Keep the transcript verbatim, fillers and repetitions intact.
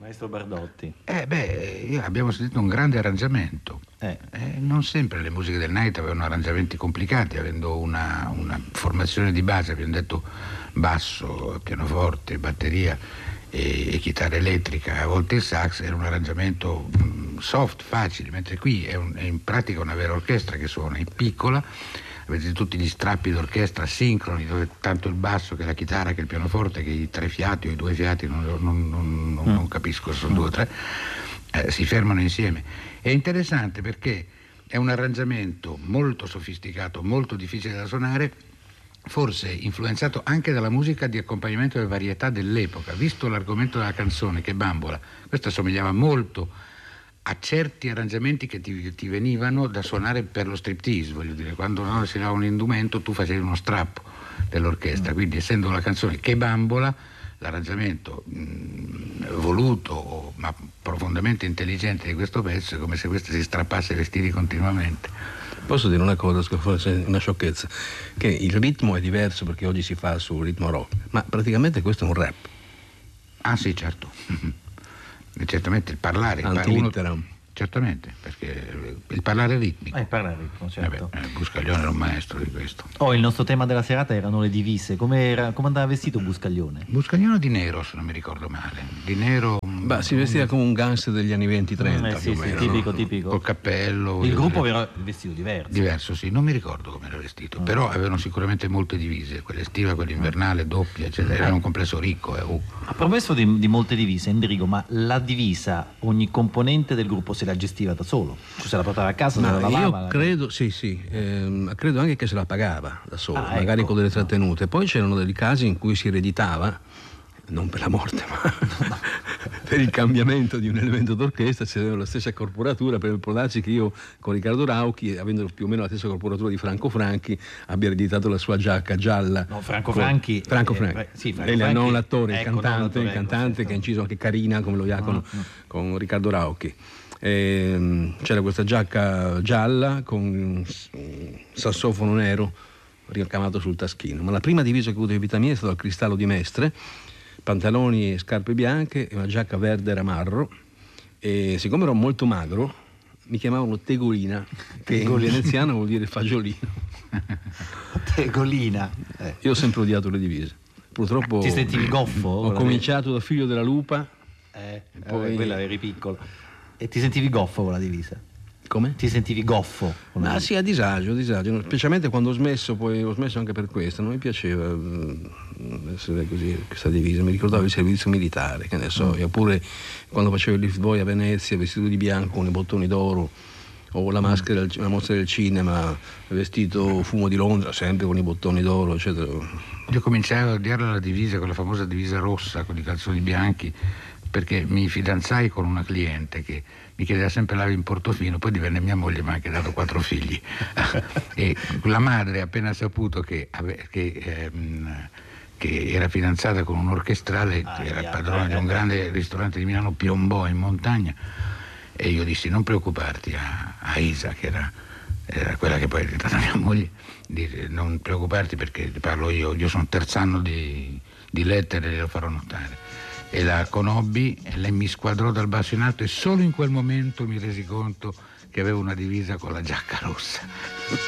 Maestro Bardotti. Eh beh, io abbiamo sentito un grande arrangiamento. Eh. Eh, non sempre le musiche del Night avevano arrangiamenti complicati, avendo una, una formazione di base, abbiamo detto basso, pianoforte, batteria e, e chitarra elettrica, a volte il sax, era un arrangiamento mh, soft, facile, mentre qui è, un, è in pratica una vera orchestra che suona, è piccola. Avete tutti gli strappi d'orchestra sincroni, dove tanto il basso che la chitarra che il pianoforte che i tre fiati o i due fiati, non, non, non, non, non capisco se sono due o tre, eh, si fermano insieme. È interessante perché è un arrangiamento molto sofisticato, molto difficile da suonare, forse influenzato anche dalla musica di accompagnamento delle varietà dell'epoca. Visto l'argomento della canzone che bambola, questo assomigliava molto a certi arrangiamenti che ti, ti venivano da suonare per lo striptease, voglio dire, quando no, si dava un indumento tu facevi uno strappo dell'orchestra, quindi essendo la canzone che bambola, l'arrangiamento mh, voluto ma profondamente intelligente di questo pezzo è come se questa si strappasse i vestiti continuamente. Posso dire una cosa, forse una sciocchezza, che il ritmo è diverso perché oggi si fa sul ritmo rock, ma praticamente questo è un rap. Ah sì, certo. Certamente il parlare, antilitteram. Uno, certamente, perché il parlare ritmico. Eh, il parlare ritmico, certo. Vabbè, eh, Buscaglione era un maestro di questo. Oh, il nostro tema della serata erano le divise. Come, era, come andava vestito Buscaglione? Buscaglione di nero, se non mi ricordo male. Di nero. Beh, si vestiva come un gangster degli anni venti trenta. Eh, sì, più o sì, meno, tipico, no? tipico. Col cappello. Il gruppo era vestito diverso. Diverso, sì, non mi ricordo come era vestito, mm. però avevano sicuramente molte divise, quella estiva, quella invernale, doppia, eccetera. Era un complesso ricco. Eh. Uh. A proposito di, di molte divise, Endrigo, ma la divisa ogni componente del gruppo se la gestiva da solo? Cioè se la portava a casa, ma se la lavava? Io credo, sì, sì, ehm, credo anche che se la pagava da solo, ah, magari ecco. con delle trattenute. Poi c'erano dei casi in cui si ereditava, non per la morte, ma per il cambiamento di un elemento d'orchestra, si aveva la stessa corporatura. Per può darsi che io con Riccardo Rauchi, avendo più o meno la stessa corporatura di Franco Franchi, abbia ereditato la sua giacca gialla. No, Franco con... Franchi. Franco eh, Franchi. Eh, sì, Franco Lei, Franchi. non l'attore, Ecco, il cantante, l'attore, il cantante ecco, che ha certo. inciso anche Carina, come lo diacono, Mm, mm. con Riccardo Rauchi. E, c'era questa giacca gialla con un sassofono nero ricamato sul taschino. Ma la prima divisa che ho avuto in vita mia è stata il Cristallo di Mestre, pantaloni e scarpe bianche e una giacca verde ramarro, e siccome ero molto magro mi chiamavano Tegolina, che in veneziano vuol dire fagiolino. Tegolina. Eh. Io ho sempre odiato le divise. Purtroppo ti sentivi goffo? Ho cominciato da figlio della lupa. Eh, poi... eh, quella eri piccolo. E ti sentivi goffo con la divisa? Come? Ti sentivi goffo? Con ah sì, a disagio, a disagio, specialmente quando ho smesso, poi ho smesso anche per questo, non mi piaceva essere così, questa divisa, mi ricordavo il servizio militare, che ne so, mm. oppure quando facevo il lift boy a Venezia vestito di bianco con i bottoni d'oro, o la maschera, la mostra del cinema, vestito Fumo di Londra, sempre con i bottoni d'oro, eccetera. Io cominciai a odiarla la divisa, con la famosa divisa rossa, con i calzoni bianchi, perché mi fidanzai con una cliente che mi chiedeva sempre l'ave in Portofino, poi divenne mia moglie, mi ha anche dato quattro figli. E la madre, appena saputo che, ave, che, ehm, che era fidanzata con un orchestrale, ah, che era yeah, padrone yeah, di un yeah. grande ristorante di Milano, piombò in montagna, e io dissi: non preoccuparti, a, a Isa, che era, era quella che poi è diventata mia moglie, dire, non preoccuparti perché parlo io, io sono terzano di, di lettere, lo farò notare. E la conobbi e lei mi squadrò dal basso in alto, e solo in quel momento mi resi conto che avevo una divisa con la giacca rossa.